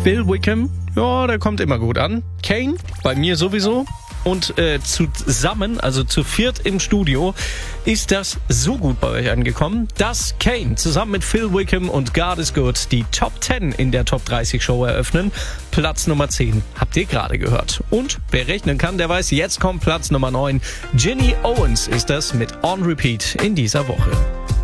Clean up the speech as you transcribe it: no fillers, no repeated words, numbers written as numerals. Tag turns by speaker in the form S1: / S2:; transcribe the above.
S1: Phil Wickham, ja, der kommt immer gut an. Kane, bei mir sowieso. Und zusammen, also zu viert im Studio, ist das so gut bei euch angekommen, dass Kane zusammen mit Phil Wickham und God is Good die Top 10 in der Top 30 Show eröffnen. Platz Nummer 10 habt ihr gerade gehört. Und wer rechnen kann, der weiß, jetzt kommt Platz Nummer 9. Ginny Owens ist das mit On Repeat in dieser Woche.